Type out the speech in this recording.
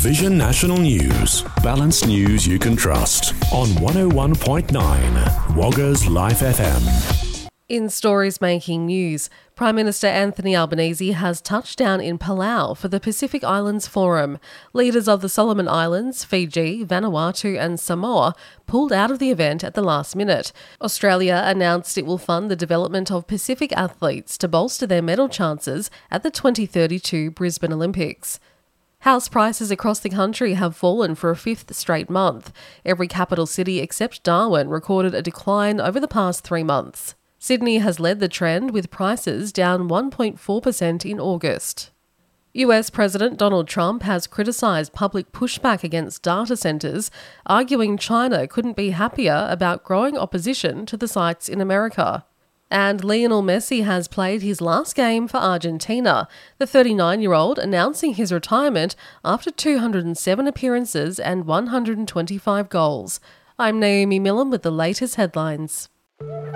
Vision National News. Balanced news you can trust. On 101.9 Wagga's Life FM. In stories making news, Prime Minister Anthony Albanese has touched down in Palau for the Pacific Islands Forum. Leaders of the Solomon Islands, Fiji, Vanuatu and Samoa pulled out of the event at the last minute. Australia announced it will fund the development of Pacific athletes to bolster their medal chances at the 2032 Brisbane Olympics. House prices across the country have fallen for a fifth straight month. Every capital city except Darwin recorded a decline over the past 3 months. Sydney has led the trend with prices down 1.4% in August. US President Donald Trump has criticised public pushback against data centres, arguing China couldn't be happier about growing opposition to the sites in America. And Lionel Messi has played his last game for Argentina, the 39-year-old announcing his retirement after 207 appearances and 125 goals. I'm Naomi Millam with the latest headlines.